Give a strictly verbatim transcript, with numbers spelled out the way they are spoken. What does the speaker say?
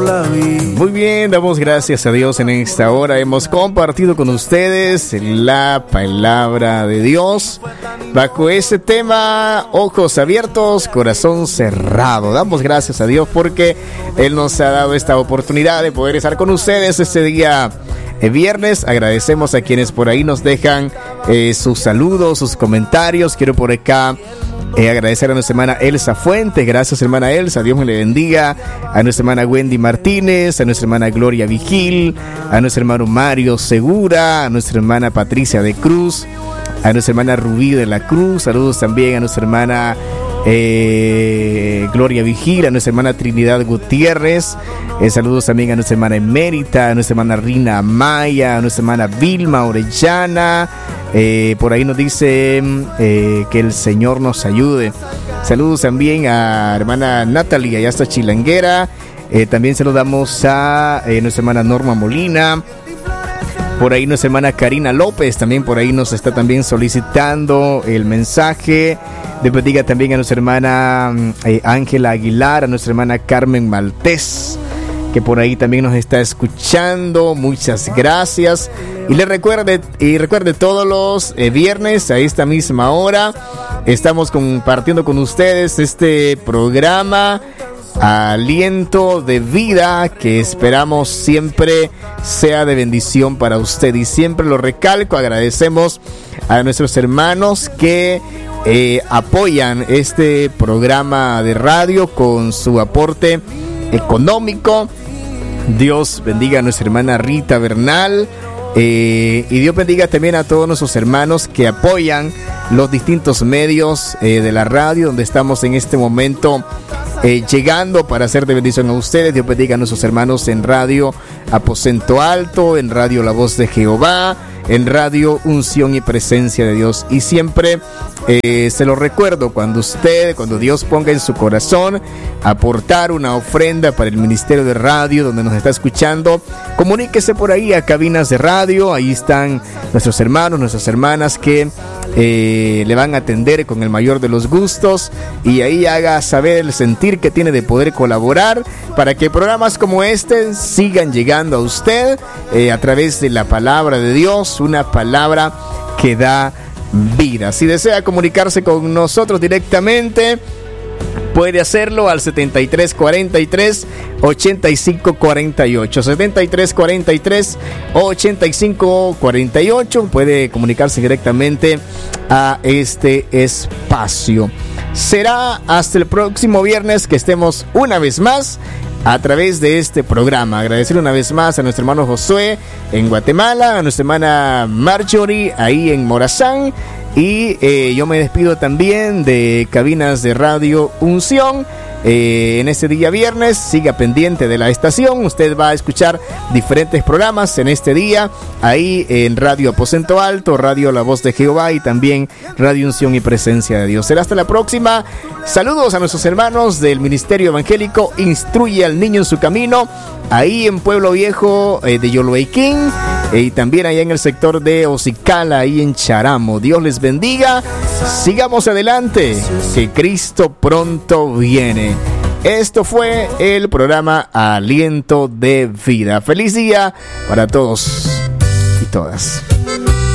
la vida. Muy bien, damos gracias a Dios en esta hora. Hemos compartido con ustedes la palabra de Dios bajo ese tema, ojos abiertos, corazón cerrado. Damos gracias a Dios porque Él nos ha dado esta oportunidad de poder estar con ustedes este día eh, viernes. Agradecemos a quienes por ahí nos dejan eh, sus saludos, sus comentarios. Quiero por acá Eh, agradecer a nuestra hermana Elsa Fuentes. Gracias, hermana Elsa, Dios me le bendiga. A nuestra hermana Wendy Martínez, a nuestra hermana Gloria Vigil, a nuestro hermano Mario Segura, a nuestra hermana Patricia de Cruz, a nuestra hermana Rubí de la Cruz. Saludos también a nuestra hermana eh, Gloria Vigil, a nuestra hermana Trinidad Gutiérrez. Eh, saludos también a nuestra hermana Emérita, a nuestra hermana Rina Amaya, a nuestra hermana Vilma Orellana. Eh, por ahí nos dice eh, que el Señor nos ayude. Saludos también a hermana Natalie, allá está Chilanguera. Eh, también saludamos a eh, nuestra hermana Norma Molina. Por ahí nuestra hermana Karina López, también por ahí nos está también solicitando el mensaje. Dios bendiga también a nuestra hermana eh, Ángela Aguilar, a nuestra hermana Carmen Maltés, que por ahí también nos está escuchando. Muchas gracias. Y le recuerde, y recuerde todos los eh, viernes a esta misma hora estamos compartiendo con ustedes este programa Aliento de Vida, que esperamos siempre sea de bendición para usted. Y siempre lo recalco, agradecemos a nuestros hermanos que eh, apoyan este programa de radio con su aporte económico. Dios bendiga a nuestra hermana Rita Bernal. Eh, y Dios bendiga también a todos nuestros hermanos que apoyan los distintos medios eh, de la radio donde estamos en este momento eh, llegando para hacer de bendición a ustedes. Dios bendiga a nuestros hermanos en Radio Aposento Alto, en Radio La Voz de Jehová, en Radio Unción y Presencia de Dios. Y siempre eh, se lo recuerdo, cuando usted, cuando Dios ponga en su corazón aportar una ofrenda para el ministerio de radio donde nos está escuchando, comuníquese por ahí a cabinas de radio. Ahí están nuestros hermanos, nuestras hermanas que eh, le van a atender con el mayor de los gustos, y ahí haga saber el sentir que tiene de poder colaborar para que programas como este sigan llegando a usted eh, a través de la palabra de Dios, una palabra que da vida. Si desea comunicarse con nosotros directamente, puede hacerlo al setenta y tres cuarenta y tres ochenta y cinco cuarenta y ocho. setenta y tres cuarenta y tres ochenta y cinco cuarenta y ocho. Puede comunicarse directamente a este espacio. Será hasta el próximo viernes que estemos una vez más a través de este programa. Agradecer una vez más a nuestro hermano Josué en Guatemala, a nuestra hermana Marjorie ahí en Morazán. Y eh, yo me despido también de cabinas de Radio Unción. Eh, en este día viernes, siga pendiente de la estación. Usted va a escuchar diferentes programas en este día, ahí en Radio Aposento Alto, Radio La Voz de Jehová y también Radio Unción y Presencia de Dios. Será hasta la próxima. Saludos a nuestros hermanos del Ministerio Evangélico Instruye al Niño en su Camino, ahí en Pueblo Viejo eh, de Yoloaiquín, eh, y también allá en el sector de Ocicala, ahí en Charamo. Dios les bendiga. Sigamos adelante, que Cristo pronto viene. Esto fue el programa Aliento de Vida. Feliz día para todos y todas.